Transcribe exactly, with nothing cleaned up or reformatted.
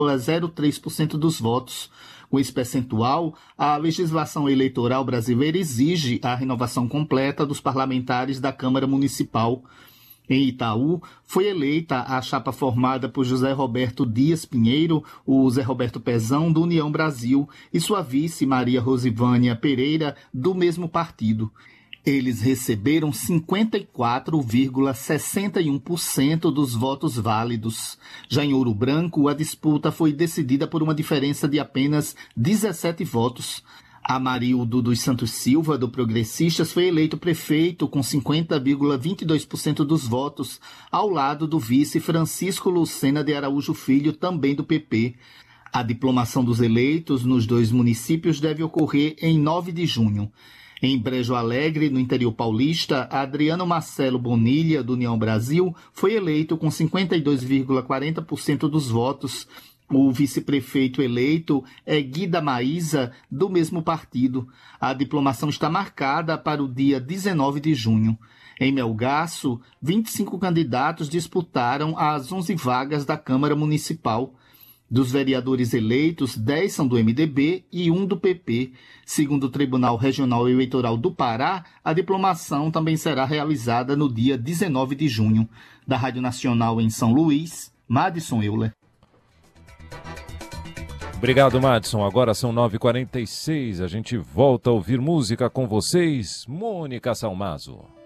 vírgula zero três por cento dos votos. Com esse percentual, a legislação eleitoral brasileira exige a renovação completa dos parlamentares da Câmara Municipal. Em Itaú, foi eleita a chapa formada por José Roberto Dias Pinheiro, o Zé Roberto Pezão, do União Brasil, e sua vice, Maria Rosivânia Pereira, do mesmo partido. Eles receberam cinquenta e quatro vírgula sessenta e um por cento dos votos válidos. Já em Ouro Branco, a disputa foi decidida por uma diferença de apenas dezessete votos. Amarildo dos Santos Silva, do Progressistas, foi eleito prefeito com cinquenta vírgula vinte e dois por cento dos votos, ao lado do vice Francisco Lucena de Araújo Filho, também do P P. A diplomação dos eleitos nos dois municípios deve ocorrer em nove de junho. Em Brejo Alegre, no interior paulista, Adriano Marcelo Bonilha, do União Brasil, foi eleito com cinquenta e dois vírgula quarenta por cento dos votos. O vice-prefeito eleito é Guida Maísa, do mesmo partido. A diplomação está marcada para o dia dezenove de junho. Em Melgaço, vinte e cinco candidatos disputaram as onze vagas da Câmara Municipal. Dos vereadores eleitos, dez são do M D B e um do P P. Segundo o Tribunal Regional Eleitoral do Pará, a diplomação também será realizada no dia dezenove de junho. Da Rádio Nacional em São Luís, Madison Euler. Obrigado, Madison. Agora são nove e quarenta e seis. A gente volta a ouvir música com vocês, Mônica Salmazo.